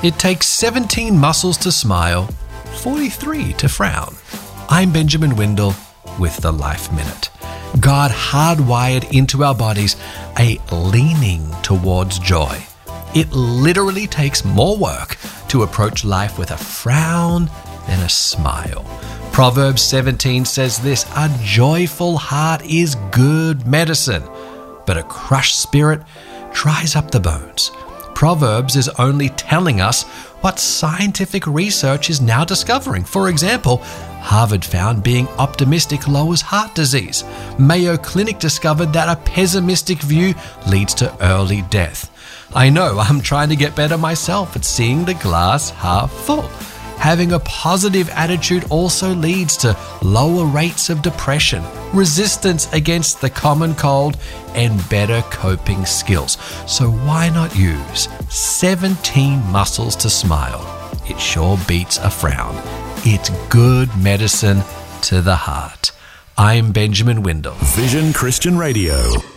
It takes 17 muscles to smile, 43 to frown. I'm Benjamin Windle with the Life Minute. God hardwired into our bodies a leaning towards joy. It literally takes more work to approach life with a frown than a smile. Proverbs 17 says this, "A joyful heart is good medicine, but a crushed spirit dries up the bones." Proverbs is only telling us what scientific research is now discovering. For example, Harvard found being optimistic lowers heart disease. Mayo Clinic discovered that a pessimistic view leads to early death. I know I'm trying to get better myself at seeing the glass half full. Having a positive attitude also leads to lower rates of depression, resistance against the common cold, and better coping skills. So why not use 17 muscles to smile? It sure beats a frown. It's good medicine to the heart. I'm Benjamin Windle. Vision Christian Radio.